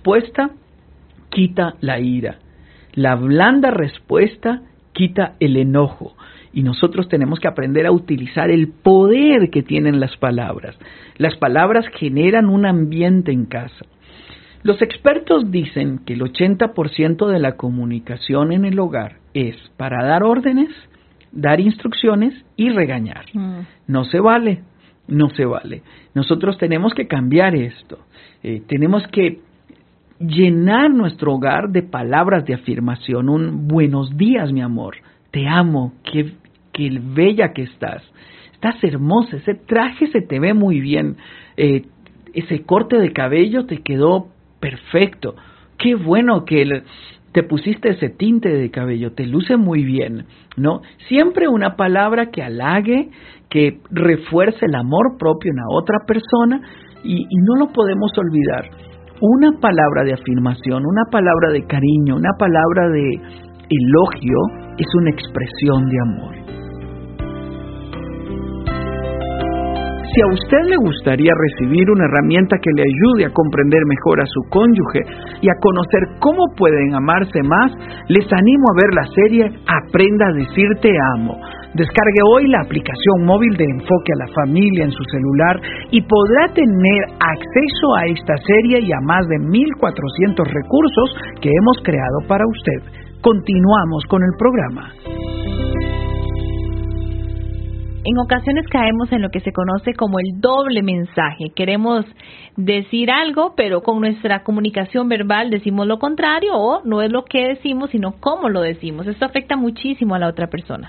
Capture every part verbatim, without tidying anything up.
respuesta quita la ira. La blanda respuesta quita el enojo. Y nosotros tenemos que aprender a utilizar el poder que tienen las palabras. Las palabras generan un ambiente en casa. Los expertos dicen que el ochenta por ciento de la comunicación en el hogar es para dar órdenes, dar instrucciones y regañar. Mm. No se vale, no se vale. Nosotros tenemos que cambiar esto. Eh, tenemos que llenar nuestro hogar de palabras de afirmación. Un buenos días, mi amor. Te amo. Qué, qué bella que estás. Estás hermosa. Ese traje se te ve muy bien. Eh, ese corte de cabello te quedó perfecto. Qué bueno que el, te pusiste ese tinte de cabello. Te luce muy bien, ¿no? Siempre una palabra que halague, que refuerce el amor propio en la otra persona y, y no lo podemos olvidar. Una palabra de afirmación, una palabra de cariño, una palabra de elogio es una expresión de amor. Si a usted le gustaría recibir una herramienta que le ayude a comprender mejor a su cónyuge y a conocer cómo pueden amarse más, les animo a ver la serie Aprenda a decir te amo. Descargue hoy la aplicación móvil de Enfoque a la Familia en su celular y podrá tener acceso a esta serie y a más de mil cuatrocientos recursos que hemos creado para usted. Continuamos con el programa. En ocasiones caemos en lo que se conoce como el doble mensaje. Queremos decir algo, pero con nuestra comunicación verbal decimos lo contrario, o no es lo que decimos, sino cómo lo decimos. Esto afecta muchísimo a la otra persona.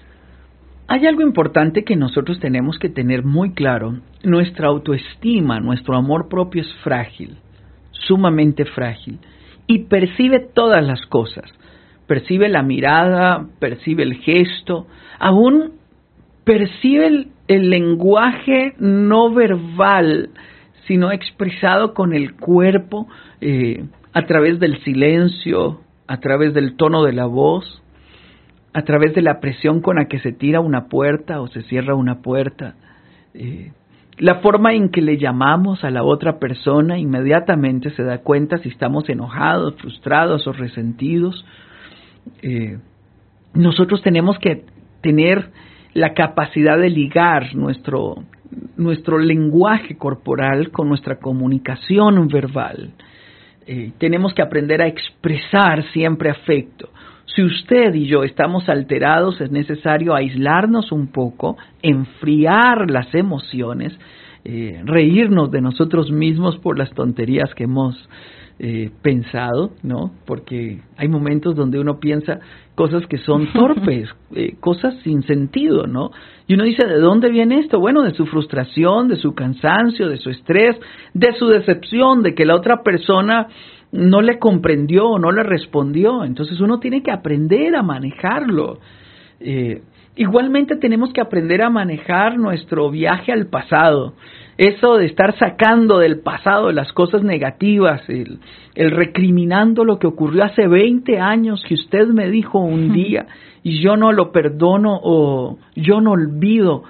Hay algo importante que nosotros tenemos que tener muy claro. Nuestra autoestima, nuestro amor propio es frágil, sumamente frágil, y percibe todas las cosas. Percibe la mirada, percibe el gesto, aún percibe el, el lenguaje no verbal, sino expresado con el cuerpo, eh, a través del silencio, a través del tono de la voz, a través de la presión con la que se tira una puerta o se cierra una puerta. Eh, la forma en que le llamamos a la otra persona inmediatamente se da cuenta si estamos enojados, frustrados o resentidos. Eh, nosotros tenemos que tener la capacidad de ligar nuestro, nuestro lenguaje corporal con nuestra comunicación verbal. Eh, tenemos que aprender a expresar siempre afecto. Si usted y yo estamos alterados, es necesario aislarnos un poco, enfriar las emociones, eh, reírnos de nosotros mismos por las tonterías que hemos eh, pensado, ¿no? Porque hay momentos donde uno piensa cosas que son torpes, eh, cosas sin sentido, ¿no? Y uno dice, ¿de dónde viene esto? Bueno, de su frustración, de su cansancio, de su estrés, de su decepción, de que la otra persona no le comprendió o no le respondió. Entonces uno tiene que aprender a manejarlo. Eh, igualmente tenemos que aprender a manejar nuestro viaje al pasado. Eso de estar sacando del pasado las cosas negativas, el, el recriminando lo que ocurrió hace veinte años que usted me dijo un día y yo no lo perdono o yo no olvido.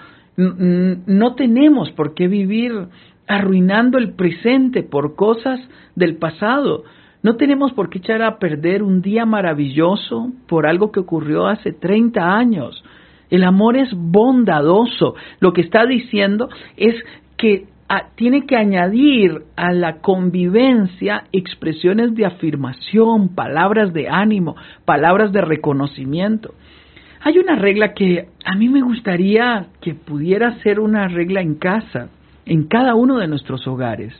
No tenemos por qué vivir arruinando el presente por cosas del pasado. No tenemos por qué echar a perder un día maravilloso por algo que ocurrió hace treinta años. El amor es bondadoso. Lo que está diciendo es que a, tiene que añadir a la convivencia expresiones de afirmación, palabras de ánimo, palabras de reconocimiento. Hay una regla que a mí me gustaría que pudiera ser una regla en casa, en cada uno de nuestros hogares.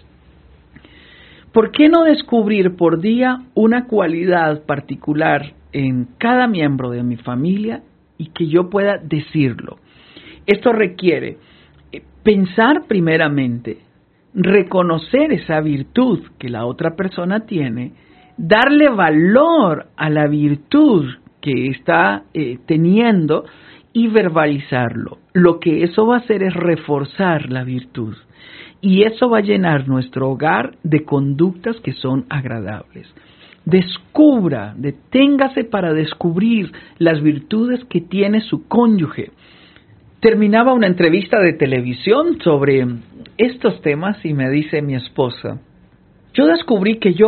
¿Por qué no descubrir por día una cualidad particular en cada miembro de mi familia y que yo pueda decirlo? Esto requiere pensar primeramente, reconocer esa virtud que la otra persona tiene, darle valor a la virtud que está eh, teniendo y verbalizarlo. Lo que eso va a hacer es reforzar la virtud. Y eso va a llenar nuestro hogar de conductas que son agradables. Descubra, deténgase para descubrir las virtudes que tiene su cónyuge. Terminaba una entrevista de televisión sobre estos temas y me dice mi esposa, yo descubrí que yo